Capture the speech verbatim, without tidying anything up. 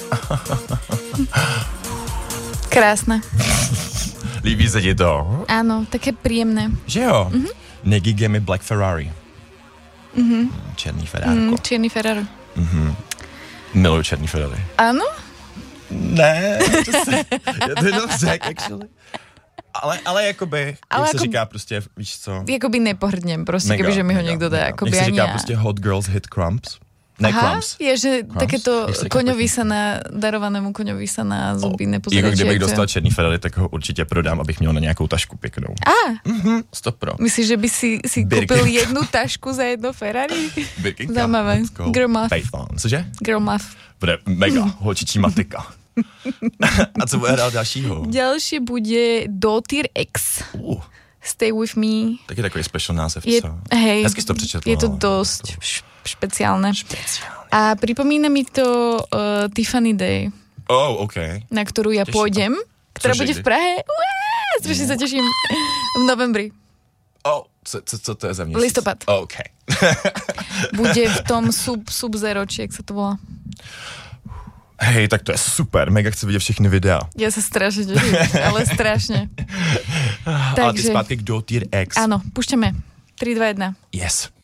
Krásne. Líbí se ti to? Áno, také príjemné. Že jo? Mm-hmm. Negig je mi Black Ferrari. Mm-hmm. Černý Ferrari. Mm, černý Ferrari. Mm-hmm. Miluju černý Ferrari. Áno? Ne, to se, já to jenom řek, actually. Ale, ale jakoby, ale jak jako, se říká prostě, víš co? Jakoby nepohrdnem, prostě, mega, kebyže mi ho niekto dá. Jak se říká prostě hot girls hit crumbs. Ne Aha, crumbs. je, že crumbs? takéto koňovi sa na, darovanému koňovi sa na zuby nepozerají. Jako kdybych dostal černý Ferrari, tak ho určitě prodám, abych měl na nějakou tašku pěknou. A, mhm, stop pro. myslíš, že by si, si kúpil jednu tašku za jedno Ferrari? Birkinka. Zajímavé. Girl math. Python, cože? Girl math. Bude mega, holčičí matika. A co bude hrát dalšího? Ďalšie bude Daughter X. Uh. Stay with me. Taky takový special název, je, co? Hej, hezky jsi to přečetla. Je to dosť to... špeciálne. Špeciálne. A pripomína mi to uh, Tiffany Day. Oh, OK. Na ktorú ja Teším pôjdem, ktorá Cože bude kdy? v Prahe. Ué, strašne sa teším. V novembri. Oh, co, co, co to je za měsíc? Listopad. OK. Bude v tom sub, sub zero, či jak sa to volá. Hej, tak to je super, mega chci vidět všechny videa. Ja sa strašne teším, ale strašne. Takže... Ale ty zpátky k Daughter X. Áno, púšťame. tri, dva, jedna. Yes.